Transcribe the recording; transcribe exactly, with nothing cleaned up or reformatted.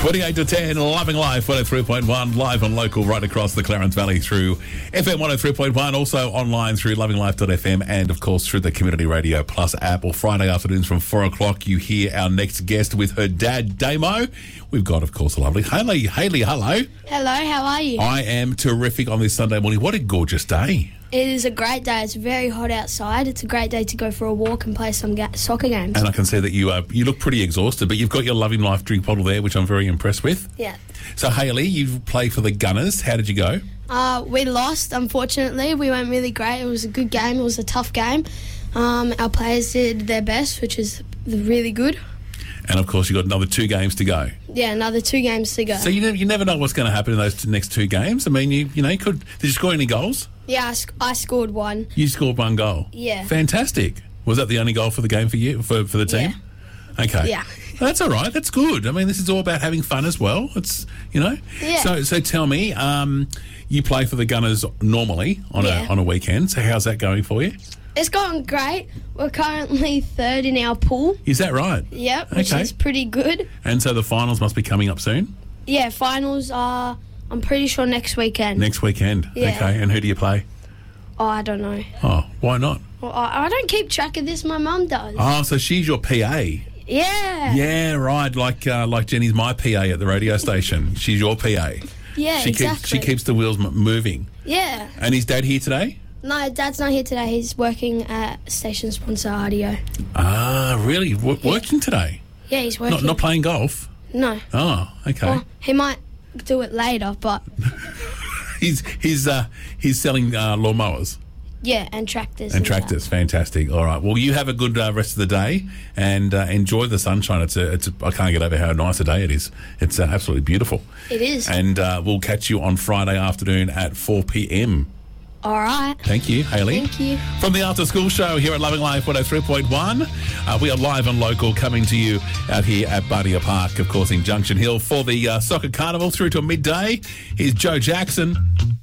twenty-eight to ten, Loving Life, one oh three point one, live on local right across the Clarence Valley through F M one oh three point one, also online through loving life dot f m and, of course, through the Community Radio Plus app. Or Friday afternoons from four o'clock, you hear our next guest with her dad, Damo. We've got, of course, a lovely Hayley. Hayley, hello. Hello, how are you? I am terrific on this Sunday morning. What a gorgeous day. It is a great day. It's very hot outside. It's a great day to go for a walk and play some ga- soccer games. And I can see that you uh, you look pretty exhausted, but you've got your Loving Life drink bottle there, which I'm very impressed with. Yeah. So, Hayley, you play for the Gunners. How did you go? Uh, we lost, unfortunately. We went really great. It was a good game. It was a tough game. Um, our players did their best, which is really good. And, of course, you've got another two games to go. Yeah, another two games to go. So you never, you never know what's going to happen in those t- next two games. I mean, you you know, you could... Did you score any goals? Yeah, I, sc- I scored one. You scored one goal? Yeah. Fantastic. Was that the only goal for the game for you, for, for the team? Yeah. Okay. Yeah. That's all right. That's good. I mean, this is all about having fun as well. It's, you know. Yeah. So so tell me, um, you play for the Gunners normally on Yeah. a on a weekend. So how's that going for you? It's going great. We're currently third in our pool. Is that right? Yep, which Okay. is pretty good. And so the finals must be coming up soon? Yeah, finals are, I'm pretty sure, next weekend. Next weekend. Yeah. Okay. And who do you play? Oh, I don't know. Oh, why not? Well, I, I don't keep track of this. My mum does. Oh, so she's your P A. Yeah. Yeah, right. Like uh, like Jenny's my P A at the radio station. She's your P A. Yeah, she exactly. Keeps, she keeps the wheels m- moving. Yeah. And is Dad here today? No, Dad's not here today. He's working at station sponsor R D O. Ah, really? W- working today? Yeah, he's working. Not not playing golf? No. Oh, okay. Well, he might do it later, but he's he's uh, he's selling uh, lawnmowers yeah, and tractors. and that. tractors. Fantastic. All right. Well, you have a good uh, rest of the day and uh, enjoy the sunshine. It's a, it's a, I can't get over how nice a day it is. It's uh, absolutely beautiful. It is. And uh, we'll catch you on Friday afternoon at four p.m. All right. Thank you, Hayley. Thank you. From the After School Show here at Loving Life one oh three point one, uh, we are live and local coming to you out here at Bardia Park, of course, in Junction Hill for the uh, Soccer Carnival through to midday. Here's Joe Jackson.